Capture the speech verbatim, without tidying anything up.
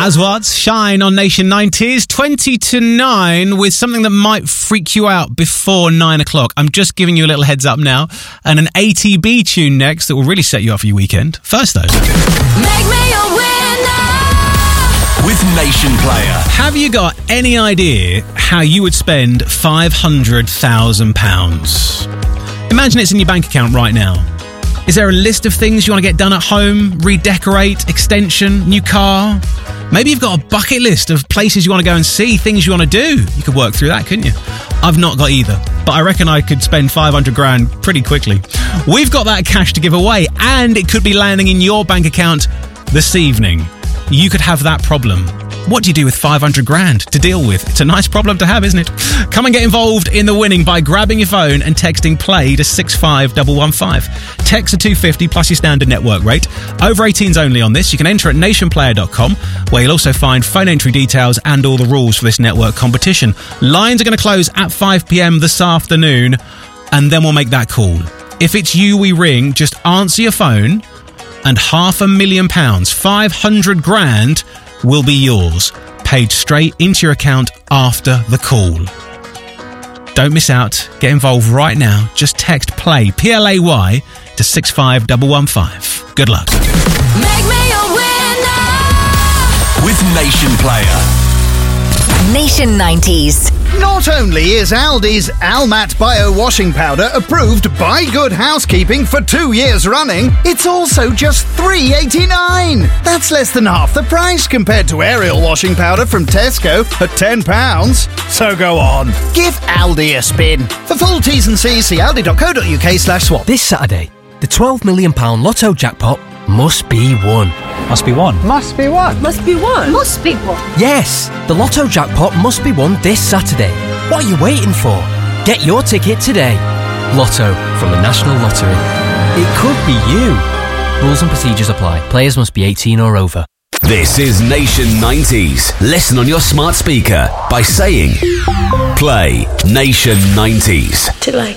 Aswad's Shine on Nation nineties, twenty to nine, with something that might freak you out before nine o'clock. I'm just giving you a little heads up now. And an A T B tune next that will really set you up for your weekend. First, though. Make me a winner with Nation Player. Have you got any idea how you would spend five hundred thousand pounds? Imagine it's in your bank account right now. Is there a list of things you want to get done at home? Redecorate, extension, new car? Maybe you've got a bucket list of places you want to go and see, things you want to do. You could work through that, couldn't you? I've not got either, but I reckon I could spend five hundred grand pretty quickly. We've got that cash to give away, and it could be landing in your bank account this evening. You could have that problem. What do you do with five hundred grand to deal with? It's a nice problem to have, isn't it? Come and get involved in the winning by grabbing your phone and texting play to six five one one five. Text are two fifty plus your standard network rate. Over eighteens only on this. You can enter at nation player dot com, where you'll also find phone entry details and all the rules for this network competition. Lines are going to close at five p.m. this afternoon, and then we'll make that call. If it's you we ring, just answer your phone, and half a million pounds, five hundred grand, will be yours, paid straight into your account after the call. Don't miss out. Get involved right now. Just text PLAY, P L A Y, to six five one one five. Good luck. Make me a winner with Nation Player. Nation nineties. Not only is Aldi's Almat Bio Washing Powder approved by Good Housekeeping for two years running, it's also just three pounds eighty-nine. That's less than half the price compared to Ariel Washing Powder from Tesco at ten pounds. So go on, give Aldi a spin. For full T's and C's, see aldi.co.uk slash swap. This Saturday, the twelve million pounds Lotto jackpot must be won. Must be won. Must be what? Must be one. Must be one. Yes, the Lotto jackpot must be won this Saturday. What are you waiting for? Get your ticket today. Lotto from the National Lottery. It could be you. Rules and procedures apply. Players must be eighteen or over. This is Nation nineties. Listen on your smart speaker by saying play Nation nineties. To like.